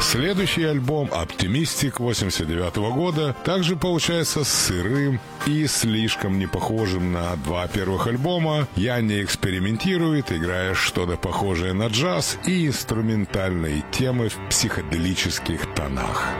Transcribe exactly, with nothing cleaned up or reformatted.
Следующий альбом «Оптимистик» восемьдесят девятого года также получается сырым и слишком не похожим на два первых альбома. Янни экспериментирует, играя что-то похожее на джаз и инструментальные темы в психоделических тонах.